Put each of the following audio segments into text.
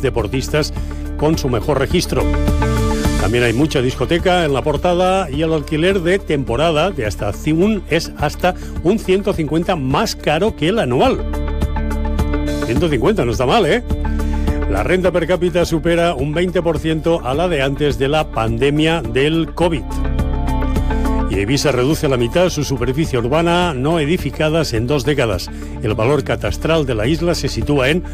deportistas con su mejor registro. También hay mucha discoteca en la portada y el alquiler de temporada de es hasta un 150 más caro que el anual. 150, no está mal, ¿eh? La renta per cápita supera un 20% a la de antes de la pandemia del COVID. Y Eivissa reduce a la mitad su superficie urbana no edificadas en 2 décadas. El valor catastral de la isla se sitúa en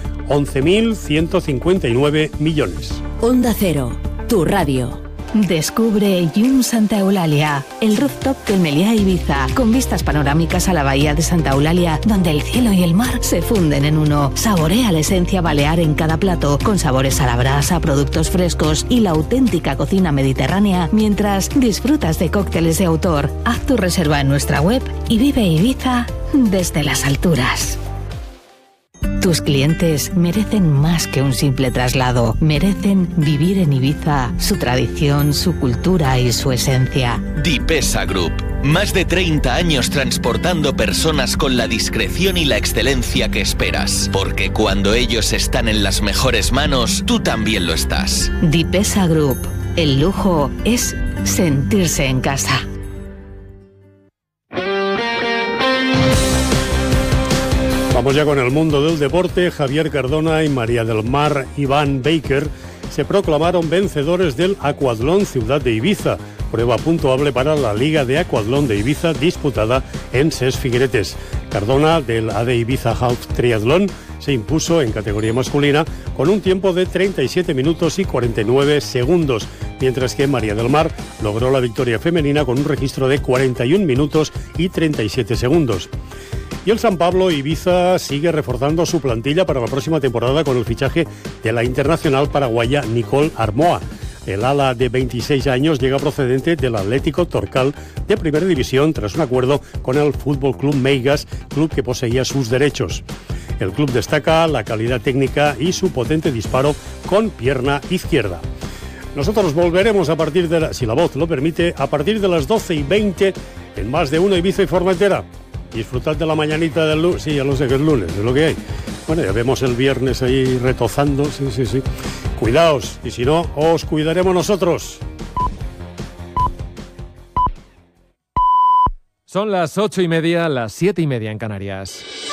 11.159 millones. Onda Cero, tu radio. Descubre Yum Santa Eulalia, el rooftop del Meliá Ibiza, con vistas panorámicas a la bahía de Santa Eulalia, donde el cielo y el mar se funden en uno. Saborea la esencia balear en cada plato, con sabores a la brasa, productos frescos y la auténtica cocina mediterránea, mientras disfrutas de cócteles de autor. Haz tu reserva en nuestra web y vive Ibiza desde las alturas. Tus clientes merecen más que un simple traslado. Merecen vivir en Ibiza, su tradición, su cultura y su esencia. Dipesa Group. Más de 30 años transportando personas con la discreción y la excelencia que esperas. Porque cuando ellos están en las mejores manos, tú también lo estás. Dipesa Group. El lujo es sentirse en casa. Vamos ya con el mundo del deporte. Javier Cardona y María del Mar Iván Baker se proclamaron vencedores del Aquatlón Ciudad de Ibiza, prueba puntuable para la Liga de Aquatlón de Ibiza disputada en Ses Figueretes. Cardona, del AD Ibiza Half Triatlón, se impuso en categoría masculina con un tiempo de 37 minutos y 49 segundos, mientras que María del Mar logró la victoria femenina con un registro de 41 minutos y 37 segundos. Y el San Pablo Ibiza sigue reforzando su plantilla para la próxima temporada con el fichaje de la internacional paraguaya Nicole Armoa. El ala de 26 años llega procedente del Atlético Torcal de Primera División tras un acuerdo con el Fútbol Club Meigas, club que poseía sus derechos. El club destaca la calidad técnica y su potente disparo con pierna izquierda. Nosotros volveremos a partir de si la voz lo permite, a partir de las 12:20 en Más de Uno Ibiza y Formentera. Disfrutad de la mañanita del lunes. Sí, ya lo sé que es lunes, es lo que hay. Bueno, ya vemos el viernes ahí retozando. Sí. Cuidaos, y si no, os cuidaremos nosotros. Son las 8:30, las 7:30 en Canarias.